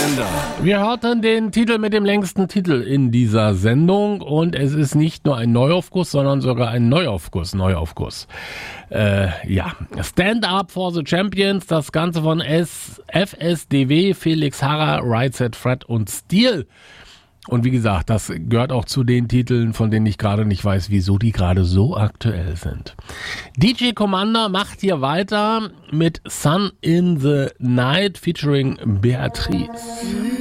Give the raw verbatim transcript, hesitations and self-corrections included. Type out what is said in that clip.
Sender. Wir hörten den Titel mit dem längsten Titel in dieser Sendung und es ist nicht nur ein Neuaufguss, sondern sogar ein Neuaufguss, Neuaufguss. Äh, ja, Stand Up for the Champions, das Ganze von S- F S D W, Felix Harrer, Right Set Fred und Steel. Und wie gesagt, das gehört auch zu den Titeln, von denen ich gerade nicht weiß, wieso die gerade so aktuell sind. D J Commander macht hier weiter mit Sun in the Night featuring Beatrice.